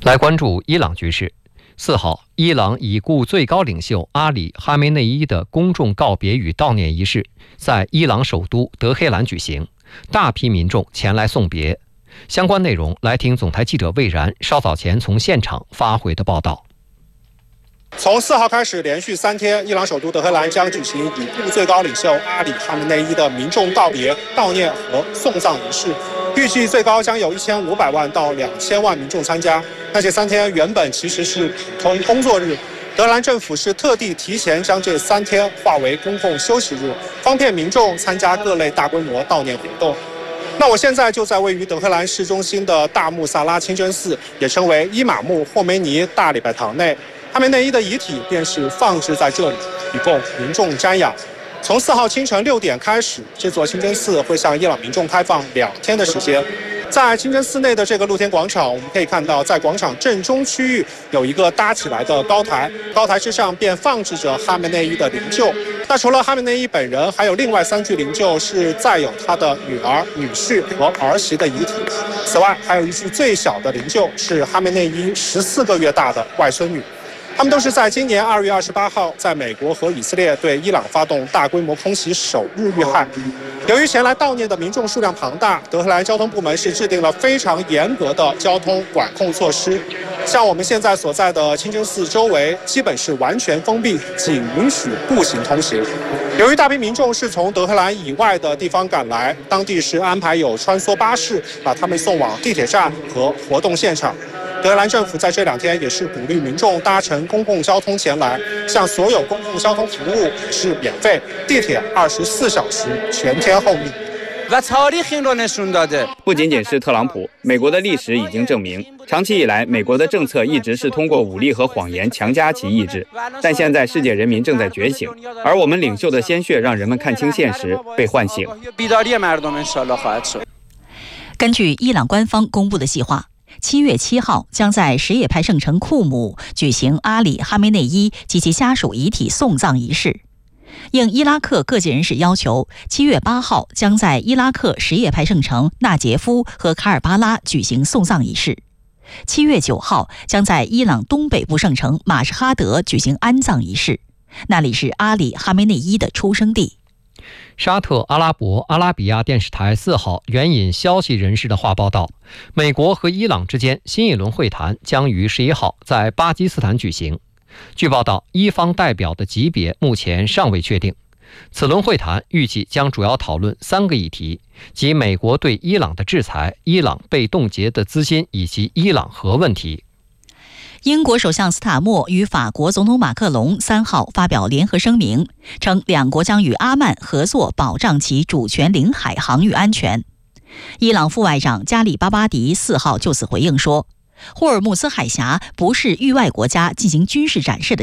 来关注伊朗局势。4号，伊朗已故最高领袖阿里·哈梅内伊的公众告别与悼念仪式在伊朗首都德黑兰举行，大批民众前来送别。相关内容，来听总台记者魏然稍早前从现场发回的报道。 从4号开始，连续3天，伊朗首都德黑兰将举行已故最高领袖阿里·哈梅内伊的民众告别、悼念和送葬仪式。预计最高将有1500万到2000万民众参加。那这3天原本其实是普通工作日，德黑兰政府是特地提前将这3天划为公共休息日，方便民众参加各类大规模悼念活动。那我现在就在位于德黑兰市中心的大穆萨拉清真寺，也称为伊玛目霍梅尼大礼拜堂内，哈梅内伊的遗体便是放置在这里，以供民众瞻仰。从4号清晨6点开始，这座清真寺会向伊朗民众开放2天的时间。在清真寺内的这个露天广场，我们可以看到，在广场正中区域有一个搭起来的高台，高台之上便放置着哈梅内伊的灵柩。那除了哈梅内伊本人，还有另外3具灵柩是载有他的女儿、女婿和儿媳的遗体。此外，还有一具最小的灵柩是哈梅内伊14个月大的外孙女。他们都是在今年2月28号在美国和以色列对伊朗发动大规模空袭首日遇害。由于前来悼念的民众数量庞大，德黑兰交通部门是制定了非常严格的交通管控措施。像我们现在所在的清真寺周围基本是完全封闭，仅允许步行通行。由于大批民众是从德黑兰以外的地方赶来，当地是安排有穿梭巴士把他们送往地铁站和活动现场。德黑兰政府在这2天也是鼓励民众搭乘公共交通前来，像所有公共交通服务是免费，地铁24小时全天候运营。 不仅仅是特朗普，美国的历史已经证明，长期以来，美国的政策一直是通过武力和谎言强加其意志。但现在世界人民正在觉醒，而我们领袖的鲜血让人们看清现实，被唤醒。 根据伊朗官方公布的计划，7月7号将在什叶派圣城库姆举行阿里·哈梅内伊及其家属遗体送葬仪式。应伊拉克各界人士要求，7月8号将在伊拉克什叶派圣城纳杰夫和卡尔巴拉举行送葬仪式。7月9号将在伊朗东北部圣城马什哈德举行安葬仪式，那里是阿里·哈梅内伊的出生地。 沙特阿拉伯阿拉比亚电视台4号援引消息人士的话报道，美国和伊朗之间新一轮会谈将于11号在巴基斯坦举行。据报道，伊方代表的级别目前尚未确定。此轮会谈预计将主要讨论3个议题，即美国对伊朗的制裁、伊朗被冻结的资金以及伊朗核问题。 英国首相斯塔默与法国总统马克龙3号发表联合声明，称两国将与阿曼合作保障其主权领海航域安全。伊朗副外长加里巴巴迪4号就此回应说，霍尔木兹海峡不是域外国家进行军事展示的